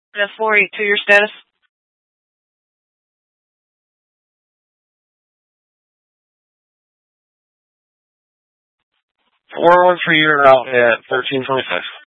F482, your status? 413, you're out at 1326.